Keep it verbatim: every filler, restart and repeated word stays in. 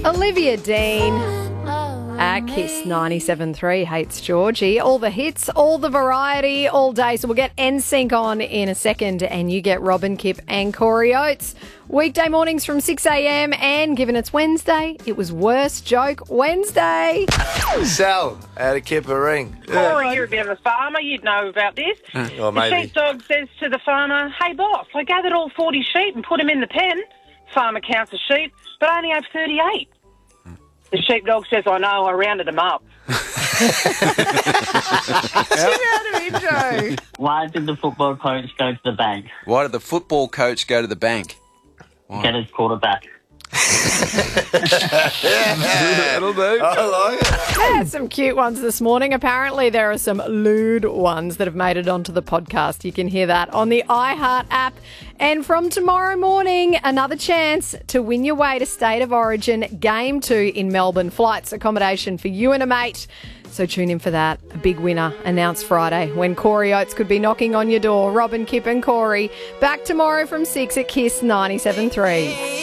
Olivia Dean at Kiss ninety-seven point three. Hates Georgie. All the hits, all the variety, all day. So we'll get N Sync on in a second, and you get Robin Kip and Corey Oates. Weekday mornings from six a.m. and given it's Wednesday, it was Worst Joke Wednesday. Sal, out of Kippa Ring. Corey, you're a bit of a farmer. You'd know about this. Oh, the maybe. sheepdog says to the farmer, "Hey, boss, I gathered all forty sheep and put them in the pen." Farmer counts the sheep, but only have thirty-eight. The sheepdog says, "I know, I rounded them up." Get out of here, Joe. Why did the football coach go to the bank? Why did the football coach go to the bank? Why? Get his quarterback. That'll do. I like it. Yeah, some cute ones this morning. Apparently there are some lewd ones that have made it onto the podcast. You can hear that on the iHeart app. And from tomorrow morning, another chance to win your way to State of Origin Game two in Melbourne. Flights, accommodation for you and a mate. So tune in for that. A big winner announced Friday when Corey Oates could be knocking on your door. Robin, Kip and Corey back tomorrow from six at Kiss ninety-seven point three.